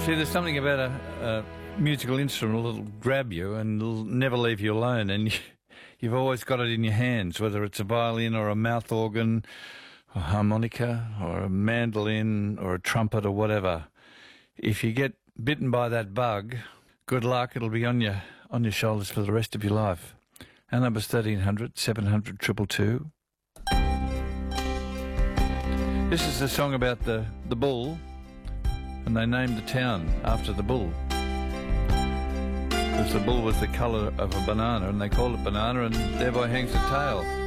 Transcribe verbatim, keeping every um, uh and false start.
See, there's something about a, a musical instrument that'll grab you and it'll never leave you alone, and you, you've always got it in your hands, whether it's a violin or a mouth organ, a harmonica or a mandolin or a trumpet or whatever. If you get bitten by that bug, good luck, it'll be on your on your shoulders for the rest of your life. Our number's thirteen hundred, seven hundred, two two two. This is a song about the, the bull, and they named the town after the bull. Because the bull was the colour of a banana, and they called it banana, and thereby hangs the tail.